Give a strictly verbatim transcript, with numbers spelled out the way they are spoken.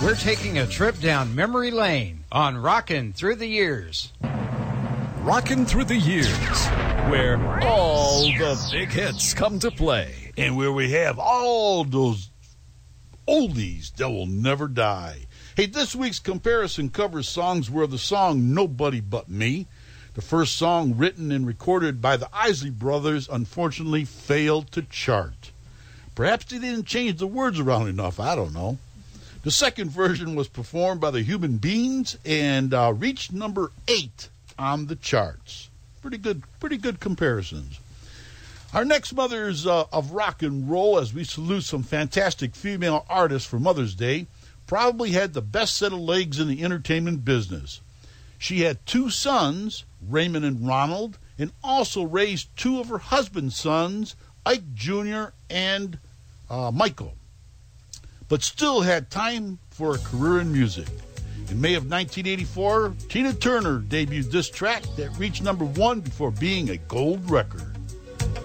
We're taking a trip down memory lane on Rockin' Through the Years. Rockin' Through the Years, where all the big hits come to play. And where we have all those oldies that will never die. Hey, this week's comparison covers songs where the song Nobody But Me, the first song written and recorded by the Isley Brothers, unfortunately failed to chart. Perhaps they didn't change the words around enough, I don't know. The second version was performed by the Human Beings and uh, reached number eight on the charts. Pretty good, pretty good comparisons. Our next mothers uh, of rock and roll, as we salute some fantastic female artists for Mother's Day, probably had the best set of legs in the entertainment business. She had two sons, Raymond and Ronald, and also raised two of her husband's sons, Ike Junior and uh, Michael, but still had time for a career in music. In May of nineteen eighty-four, Tina Turner debuted this track that reached number one before being a gold record.